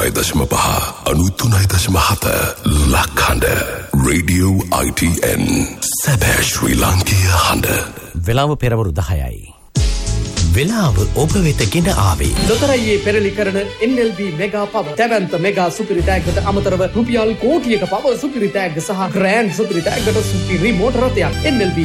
93.5 93.7 ලක්හඬ Radio ITN සැබෑ ශ්‍රී ලාංකීය හඬ. වෙලාව පෙරවරු 10යි. වෙලාව ඔබ වෙත ගෙන ආවේ ලොතරැයියේ පෙරලි කරන NLB මෙගා පව දැවැන්ත මෙගා සුපිරි තෑග්ගට අමතරව රුපියල් කෝටියක පව සුපිරි තෑග්ග සහ ග්‍රෑන්ඩ් සුපිරි තෑග්ගට සුපිරි මෝටර රථයක් NLB